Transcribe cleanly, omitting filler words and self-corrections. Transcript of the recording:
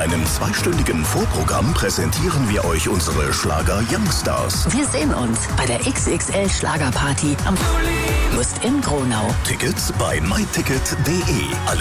einem zweistündigen Vorprogramm präsentieren wir euch unsere Schlager Youngstars. Wir sehen uns bei der XXL Schlagerparty am Lust in Gronau. Tickets bei myticket.de.